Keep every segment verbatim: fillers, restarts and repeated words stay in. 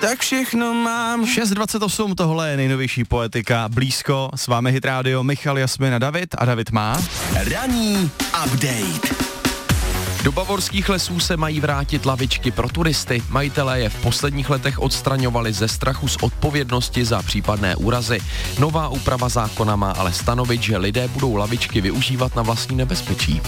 tak všechno mám. šest dvacet osm, tohle je nejnovější Poetika, blízko, s vámi Hit Radio, Michal, Jasmin a David a David má ranní update. Do bavorských lesů se mají vrátit lavičky pro turisty. Majitelé je v posledních letech odstraňovali ze strachu z odpovědnosti za případné úrazy. Nová úprava zákona má ale stanovit, že lidé budou lavičky využívat na vlastní nebezpečí.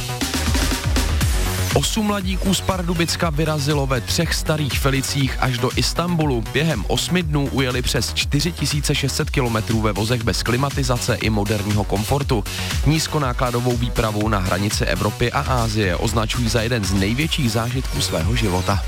Osm mladíků z Pardubicka vyrazilo ve třech starých Felicích až do Istanbulu. Během osmi dnů ujeli přes čtyři tisíce šest set kilometrů ve vozech bez klimatizace i moderního komfortu. Nízkonákladovou výpravu na hranici Evropy a Asie označují za jeden z největších zážitků svého života.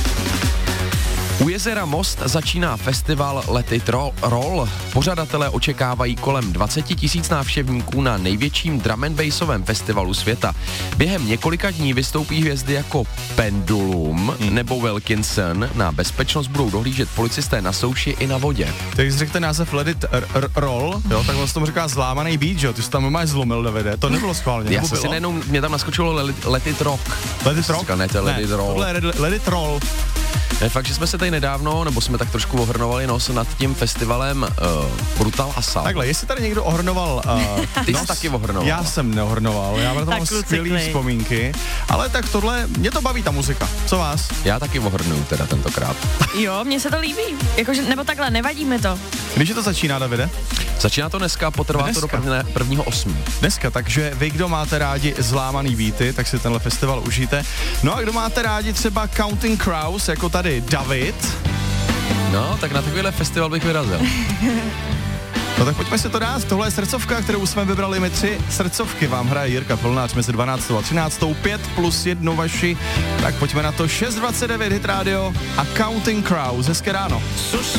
U jezera Most začíná festival Let It Roll. Pořadatelé očekávají kolem dvacet tisíc návštěvníků na největším drum and bassovém festivalu světa. Během několika dní vystoupí hvězdy jako Pendulum hmm. nebo Wilkinson. Na bezpečnost budou dohlížet policisté na souši i na vodě. Tak jsi řekl ten název Let It r- r- Roll, jo, tak vlastně tomu říká zlámaný beat, jo, ty jsi tam máš zlomil, Davide, to nebylo schválně. Já jsem si nejenom, mě tam naskočilo Let, let It Rock. Let It Rock? Říkal, ne, to Let ne, It Roll. Tohle je Let It Roll. Je fakt, že jsme se tady nedávno, nebo jsme tak trošku ohrnovali nos nad tím festivalem uh, Brutal Assault. Takhle, jestli tady někdo ohrnoval uh, Ty nos, jsi taky ohrnoval. Já jsem neohrnoval, já mám tam skvělý vzpomínky, ale tak tohle, mě to baví ta muzika, co vás? Já taky ohrnuju teda tentokrát. Jo, mně se to líbí, jakože, nebo takhle, nevadí mi to. Když je to začíná, Davide? Začíná to dneska, potrvá dneska. to do prvně, prvního osmi. Dneska, takže vy, kdo máte rádi zlámaný beaty, tak si tenhle festival užijte. No a kdo máte rádi třeba Counting Crows, jako tady David? No, tak na takovýhle festival bych vyrazil. No tak pojďme si to dát, tohle je srdcovka, kterou jsme vybrali my tři srdcovky. Vám hraje Jirka Plnáč mezi dvanáctou a třináctou, pět plus jednu vaši. Tak pojďme na to, šest dvacet devět Hit Radio a Counting Crows, hezké ráno.